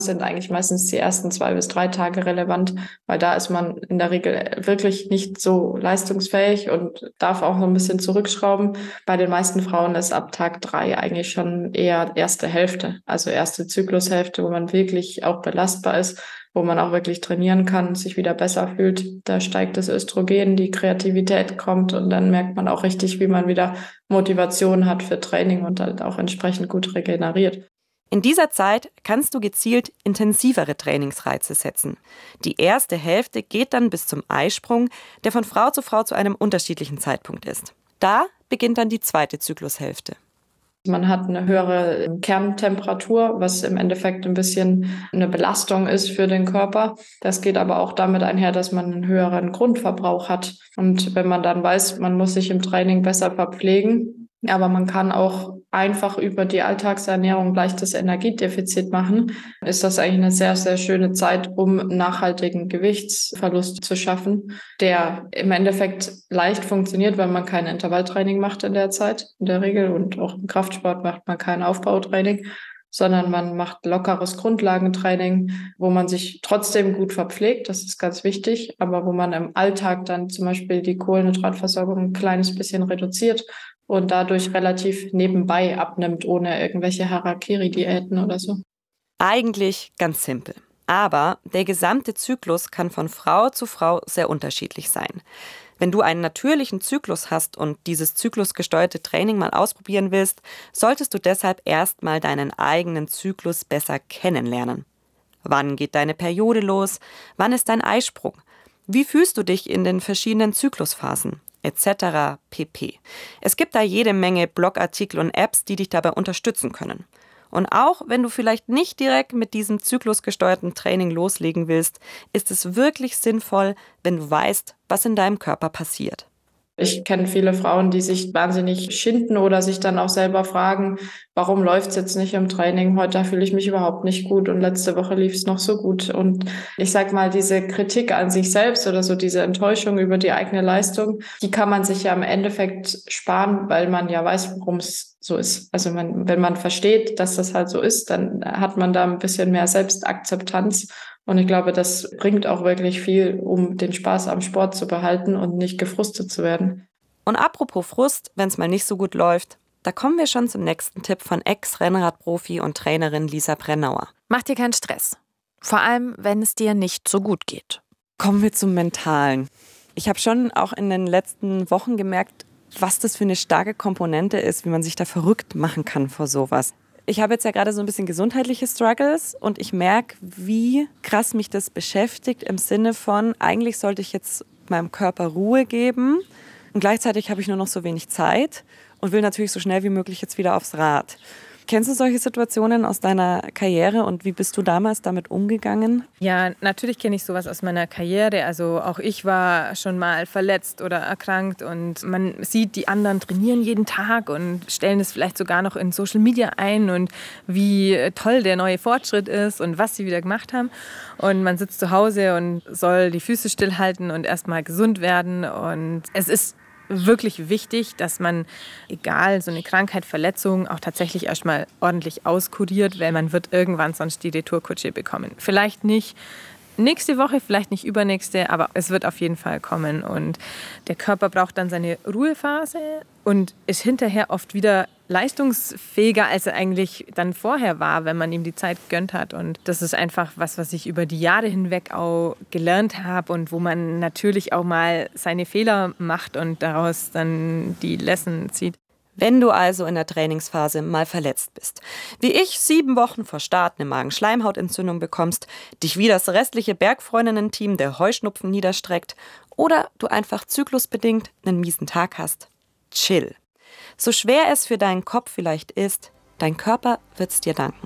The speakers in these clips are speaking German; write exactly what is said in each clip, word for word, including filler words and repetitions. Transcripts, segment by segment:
sind eigentlich meistens die ersten zwei bis drei Tage relevant, weil da ist man in der Regel wirklich nicht so leistungsfähig und darf auch noch ein bisschen zurückschrauben. Bei den meisten Frauen ist ab Tag drei eigentlich schon eher erste Hälfte, also erste Zyklushälfte, wo man wirklich auch belastbar ist, wo man auch wirklich trainieren kann, sich wieder besser fühlt. Da steigt das Östrogen, die Kreativität kommt und dann merkt man auch richtig, wie man wieder Motivation hat für Training und halt auch entsprechend gut regeneriert. In dieser Zeit kannst du gezielt intensivere Trainingsreize setzen. Die erste Hälfte geht dann bis zum Eisprung, der von Frau zu Frau zu einem unterschiedlichen Zeitpunkt ist. Da beginnt dann die zweite Zyklushälfte. Man hat eine höhere Kerntemperatur, was im Endeffekt ein bisschen eine Belastung ist für den Körper. Das geht aber auch damit einher, dass man einen höheren Grundverbrauch hat. Und wenn man dann weiß, man muss sich im Training besser verpflegen, aber man kann auch einfach über die Alltagsernährung leichtes Energiedefizit machen, ist das eigentlich eine sehr, sehr schöne Zeit, um nachhaltigen Gewichtsverlust zu schaffen, der im Endeffekt leicht funktioniert, weil man kein Intervalltraining macht in der Zeit in der Regel und auch im Kraftsport macht man kein Aufbautraining, sondern man macht lockeres Grundlagentraining, wo man sich trotzdem gut verpflegt, das ist ganz wichtig, aber wo man im Alltag dann zum Beispiel die Kohlenhydratversorgung ein kleines bisschen reduziert und dadurch relativ nebenbei abnimmt, ohne irgendwelche Harakiri-Diäten oder so. Eigentlich ganz simpel. Aber der gesamte Zyklus kann von Frau zu Frau sehr unterschiedlich sein. Wenn du einen natürlichen Zyklus hast und dieses zyklusgesteuerte Training mal ausprobieren willst, solltest du deshalb erstmal deinen eigenen Zyklus besser kennenlernen. Wann geht deine Periode los? Wann ist dein Eisprung? Wie fühlst du dich in den verschiedenen Zyklusphasen? Etc. pp. Es gibt da jede Menge Blogartikel und Apps, die dich dabei unterstützen können. Und auch wenn du vielleicht nicht direkt mit diesem zyklusgesteuerten Training loslegen willst, ist es wirklich sinnvoll, wenn du weißt, was in deinem Körper passiert. Ich kenne viele Frauen, die sich wahnsinnig schinden oder sich dann auch selber fragen, warum läuft es jetzt nicht im Training? Heute fühle ich mich überhaupt nicht gut und letzte Woche lief es noch so gut. Und ich sag mal, diese Kritik an sich selbst oder so diese Enttäuschung über die eigene Leistung, die kann man sich ja im Endeffekt sparen, weil man ja weiß, warum es so ist. Also man, wenn man versteht, dass das halt so ist, dann hat man da ein bisschen mehr Selbstakzeptanz. Und ich glaube, das bringt auch wirklich viel, um den Spaß am Sport zu behalten und nicht gefrustet zu werden. Und apropos Frust, wenn es mal nicht so gut läuft, da kommen wir schon zum nächsten Tipp von Ex-Rennradprofi und Trainerin Lisa Brennauer. Mach dir keinen Stress. Vor allem, wenn es dir nicht so gut geht. Kommen wir zum Mentalen. Ich habe schon auch in den letzten Wochen gemerkt, was das für eine starke Komponente ist, wie man sich da verrückt machen kann vor sowas. Ich habe jetzt ja gerade so ein bisschen gesundheitliche Struggles und ich merke, wie krass mich das beschäftigt im Sinne von, eigentlich sollte ich jetzt meinem Körper Ruhe geben und gleichzeitig habe ich nur noch so wenig Zeit und will natürlich so schnell wie möglich jetzt wieder aufs Rad. Kennst du solche Situationen aus deiner Karriere und wie bist du damals damit umgegangen? Ja, natürlich kenne ich sowas aus meiner Karriere. Also auch ich war schon mal verletzt oder erkrankt und man sieht, die anderen trainieren jeden Tag und stellen es vielleicht sogar noch in Social Media ein und wie toll der neue Fortschritt ist und was sie wieder gemacht haben. Und man sitzt zu Hause und soll die Füße stillhalten und erstmal gesund werden. Und es ist wirklich wichtig, dass man, egal, so eine Krankheit, Verletzung, auch tatsächlich erstmal ordentlich auskuriert, weil man wird irgendwann sonst die Retourkutsche bekommen. Vielleicht nicht nächste Woche, vielleicht nicht übernächste, aber es wird auf jeden Fall kommen. Und der Körper braucht dann seine Ruhephase und ist hinterher oft wieder leistungsfähiger, als er eigentlich dann vorher war, wenn man ihm die Zeit gegönnt hat. Und das ist einfach was, was ich über die Jahre hinweg auch gelernt habe und wo man natürlich auch mal seine Fehler macht und daraus dann die Lesson zieht. Wenn du also in der Trainingsphase mal verletzt bist, wie ich sieben Wochen vor Start eine Magenschleimhautentzündung bekommst, dich wie das restliche Bergfreundinnen-Team der Heuschnupfen niederstreckt oder du einfach zyklusbedingt einen miesen Tag hast, chill. So schwer es für deinen Kopf vielleicht ist, dein Körper wird's dir danken.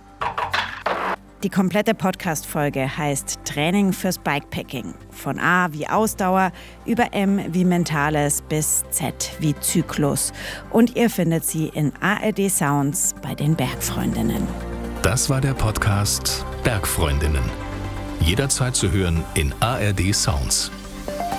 Die komplette Podcast-Folge heißt Training fürs Bikepacking. Von A wie Ausdauer, über M wie Mentales bis Z wie Zyklus. Und ihr findet sie in A R D Sounds bei den Bergfreundinnen. Das war der Podcast Bergfreundinnen. Jederzeit zu hören in A R D Sounds.